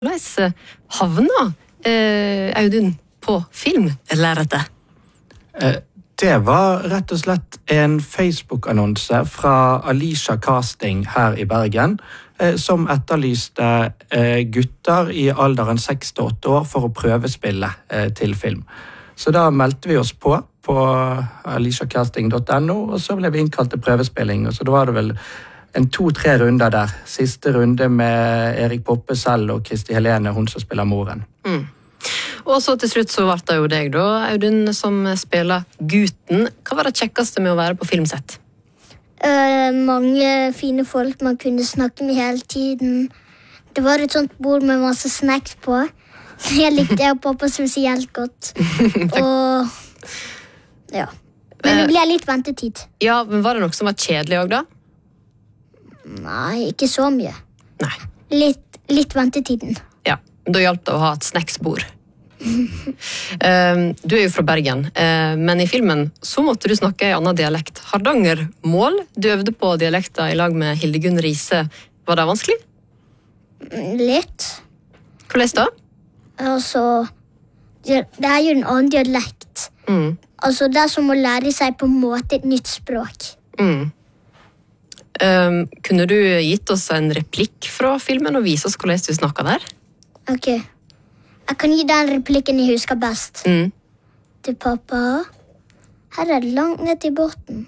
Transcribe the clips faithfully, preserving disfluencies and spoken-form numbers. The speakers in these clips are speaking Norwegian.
Hvordan havna eh, Audun på filmlerretet? Eh, det var rett og slett en Facebook-annonse fra Alicia Casting her i Bergen, eh, som etterlyste eh, gutter i alderen seks til åtte år for å prøvespille eh, til film. Så da meldte vi oss på på alicia casting dot no, og så ble vi innkalt til prøvespilling, og så da var det vel en to-tre runder der. Siste runde med Erik Poppe selv og Kristi Helene, hun som spiller moren. Mm. Og så til slutt så ble det jo deg da, Audun, som spiller gutten. Hva var det kjekkeste med å være på filmsett? Uh, mange fine folk man kunne snakke med hele tiden. Det var et sånt bord med masse snacks på. Jeg likte jeg og pappa spesielt godt. Og ja. Men det ble litt ventetid. Ja, men var det noe som var kjedelig også da? Nei, ikke så mye. Nei. Litt, litt ventetiden. Ja, da hjalp det å ha et snacksbord. uh, du er jo fra Bergen, uh, men i filmen så måtte du snakke en annen dialekt. Hardangermål. Du øvde på dialekter i lag med Hildegunn Riise. Var det vanskelig? Litt. Hvordan da? Altså, det er jo en annen dialekt. Mm. Altså, det er som å lære seg på en måte et nytt språk. Mm. Um, kunne du gitt oss en replikk fra filmen og vise oss hvordan du snakker der? Ok. Jeg kan gi den replikken jeg husker best. Mm. Til pappa. Her er det langt ned til båten.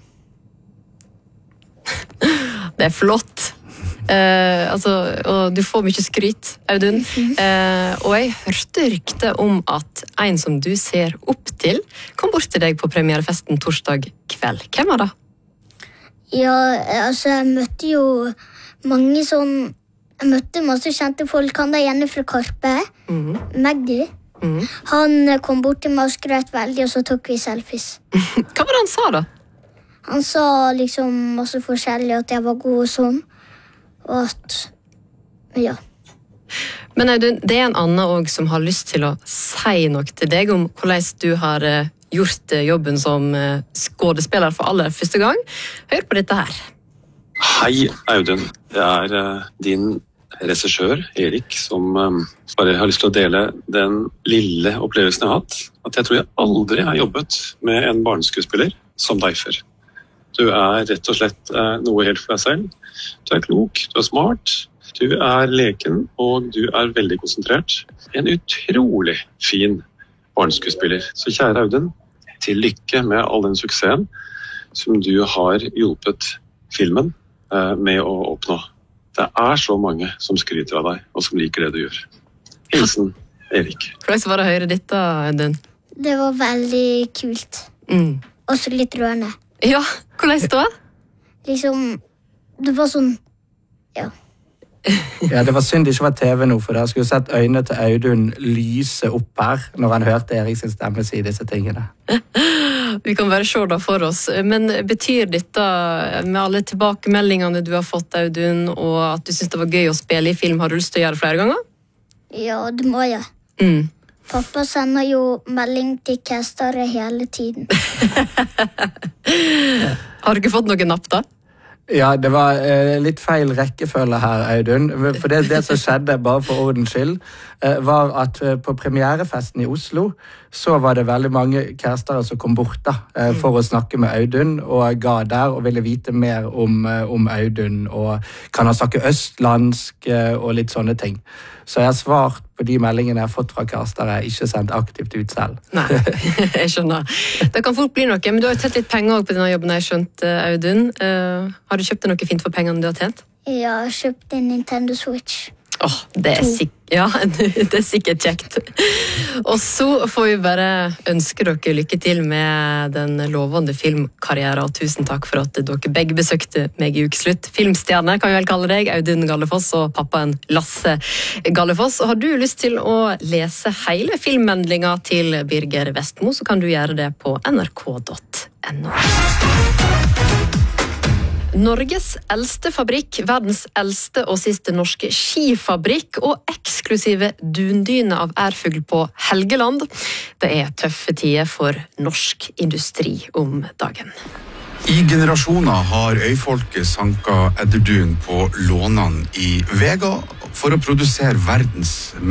Det er flott. Uh, altså, og du får mye skryt, Audun. Uh, og jeg hørte rykte om at en som du ser opp til, kom bort til deg på premierefesten torsdag kveld. Hvem var det? Ja, altså, jeg møtte jo mange sånn... Jeg møtte masse kjente folk. Han der gjerne fra Karpe. Mm. Maggie. Mm. Han kom bort til meg og skrøt veldig, og så tok vi selfies. Hva var det han sa da? Han sa liksom masse forskjellig, at jeg var god og sånn. Og at... Ja. Men Audun, det er en annen også som har lyst til å si noe til deg om hvordan du har gjort jobben som skådespiller for aller første gang. Hør på dette her. Hei, Audun. Jeg er uh, din regissør, Erik, som um, bare har lyst til å dele den lille opplevelsen jeg har hatt. At jeg tror jeg aldri har jobbet med en barneskuespiller som deg før. Du er rett og slett uh, noe helt for deg selv. Du er klok, du er smart, du er leken, og du er veldig konsentrert. En utrolig fin barneskuespiller. Så kjære Audun, til lykke med all den suksessen som du har hjulpet filmen med å oppnå. Det er så mange som skryter av deg, og som liker det du gjør. Hilsen, Erik. Hvordan var det å høre ditt da, Audun? Det var veldig kult. Mm. Også litt rørende. Ja, hvordan da? Liksom, det var sånn, ja. Ja, det var synd det ikke var T V nå, for jeg skulle sett øynene til Audun lyse opp her når han hørte Eriks stemme si disse tingene. Vi kan bare se det for oss. Men betyr dette, med alle tilbakemeldingene du har fått, Audun, og at du synes det var gøy å spille i film, har du lyst til å gjøre det flere ganger? Ja, det må jeg. Mm. Pappa sender jo melding til castere hele tiden. Har du ikke fått noen napp da? Ja, det var eh, litt feil rekkefølge her, Audun. For det, det som skjedde, bare for ordens skyld, eh, var at eh, på premierefesten i Oslo, så var det veldig mange kjærestere som kom bort da, eh, for å snakke med Audun, og ga der og ville vite mer om, eh, om Audun, og kan han snakke østlandsk eh, og litt sånne ting. Så jeg har svart på de meldingene jeg har fått fra kjærestere, ikke sendt aktivt ut selv. Nei, jeg skjønner. Det kan fort bli noe, men du har jo tjent litt penger også på denne jobben, jeg har skjønt, Audun. Uh, har du kjøpt noe fint for pengene du har tjent? Ja, jeg har kjøpt en Nintendo Switch. Åh, oh, det er sikkert, ja, det er sikkert kjekt. Og så får vi bare ønske dere lykke til med den lovende filmkarrieren, og tusen takk for at dere begge besøkte meg i ukeslutt. Filmstjerne kan vi vel kalle deg, Audun Gallefoss, og pappaen Lasse Gallefoss. Og har du lyst til å lese hele filmmeldinga til Birger Vestmo, så kan du gjøre det på n r k punktum n o. Norges eldste fabrikk, verdens eldste og siste norske skifabrikk og eksklusive dundyne av ærfugl på Helgeland. Det er tøffe tider for norsk industri om dagen. I generasjoner har øyfolket sanka edderdun på lånene i Vega for å produsere verdens